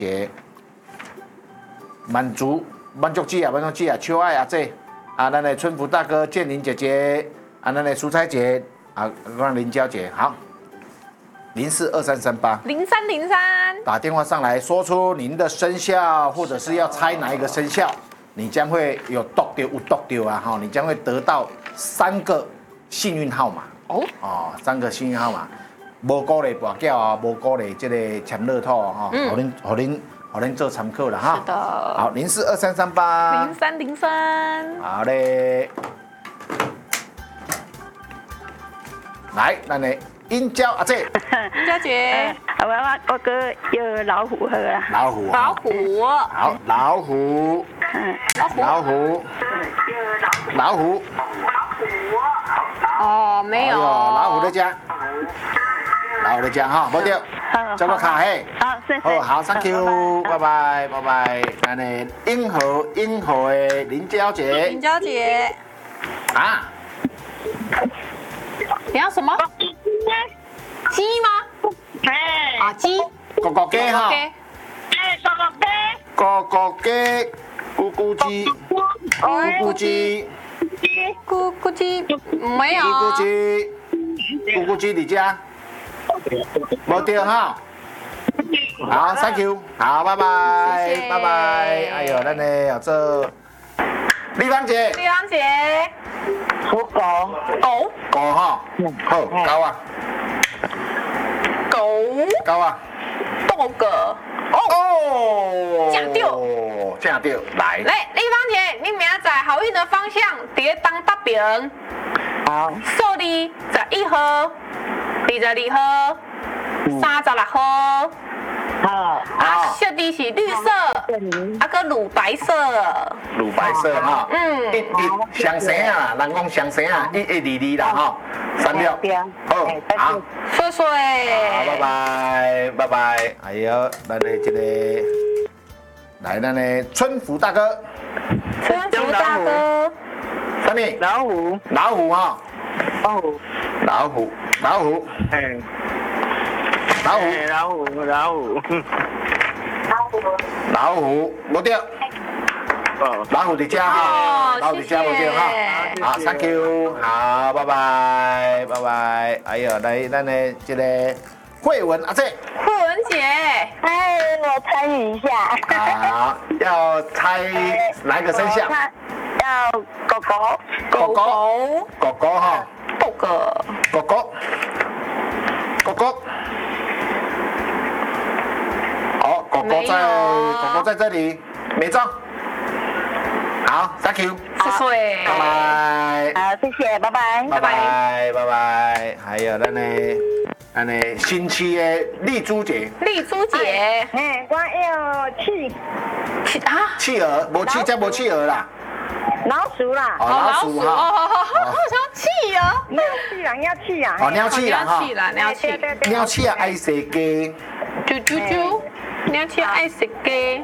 节，满足姐啊，秋爱阿姐啊，咱的春福大哥、建林姐姐啊，咱的蔬菜姐啊，让林娇姐好，0423380303打电话上来说出您的生肖，或者是要猜哪一个生肖，你将会有夺到啊哈，你将会得到3个幸运号码哦，3个幸运号码。无鼓励跋筊啊，无鼓励这个签乐透啊，互恁做参考了哈。 是的。 好 ，0423380303。 好嘞。来，咱的英娇阿姐。 英娇姐。 我个有老虎好啦。 老虎。好，老虎。 哦，没有。 老虎在家。老虎在家哈，无对。这个卡嘿。 好，谢谢。 好 ，Thank you， 拜拜。咱的英和的林娇姐。啊。 你要什么？鸡吗？啊，鸡。 咕咕鸡哈。咕咕鸡。咕咕鸡。 没有。 咕咕鸡，你家？无对哈。好 ，Thank you， 好，拜拜。哎呦，咱的这丽芳姐。 属狗哈，好，狗啊。狗啊。 豆哥。 哦。正对，来。 丽芳姐，你明仔载好运的方向伫东北边。 好。 数字11号、22号、36号。 好。 色字是绿色，个乳白色。 哈。相生啊，人讲相生啊，122啦哈，36。好。 水。 好，拜拜。哎呦，咱的这个，来，咱的春福大哥。 什么？ 老虎。 老虎哈。老虎。无对。老虎的家哈，无对哈。好 ，Thank you， 好，拜拜。哎呦，来，咱的这个慧文阿姐。 我参与一下。 好，要猜哪个生肖？ 要狗哈。狗狗。好，狗狗在这里，没中。好 ，Thank you， 谢谢， 拜拜。 好，谢谢，拜拜。 还有咱的新区的丽珠姐。 我要企鹅，无企鹅啦。 老鼠啦。 老鼠哈。 我想企鹅。 鸟气啊。 鸟气哈。鸟气啊，爱食鸡。 啾，鸟气爱食鸡。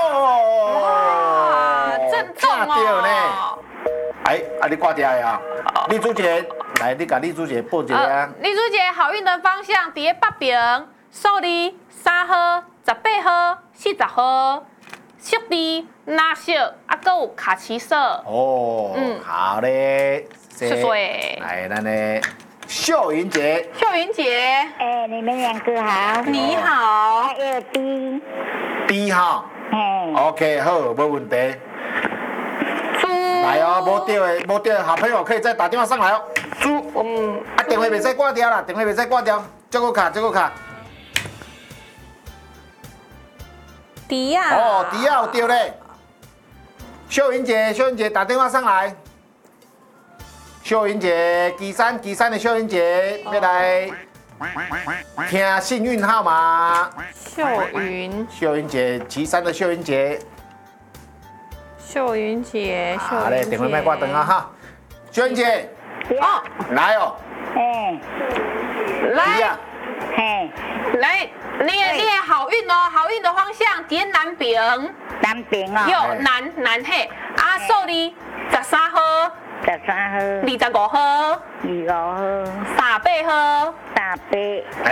哦。 正中哦。 你挂掉呀？丽珠姐，来，你甲丽珠姐报一个啊。 丽珠姐，好运的方向伫北边，数字3号、18号、40号，色字蓝色，还有卡其色。 哦。好嘞。 谢谢。 来，咱的秀云姐。 你们2个好。 你好。 我要 D 哈。OK， 好，没问题。来哦，无对的好朋友可以再打电话上来哦。猪。电话袂使挂掉啦，这个卡。 迪亚。 迪亚有对嘞。秀云姐打电话上来。秀云姐，岐山的秀云姐要来听幸运号码。秀云姐，岐山的秀云姐。好嘞，电话卖挂灯啊哈。秀云姐。来哦。 来，你的好运哦，好运的方向伫南边。有南嘿，数字13号。25号。38号。